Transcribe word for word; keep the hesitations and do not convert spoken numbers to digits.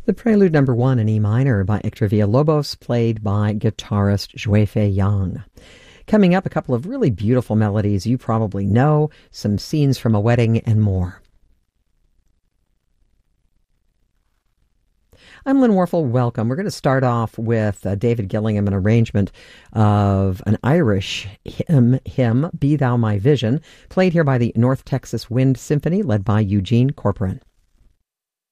The Prelude Number One in E minor by Hector Villalobos, played by guitarist Xuefei Yang. Coming up, a couple of really beautiful melodies you probably know, some scenes from a wedding, and more. I'm Lynn Warfel. Welcome. We're going to start off with uh, David Gillingham, an arrangement of an Irish hymn, hymn, Be Thou My Vision, played here by the North Texas Wind Symphony, led by Eugene Corcoran.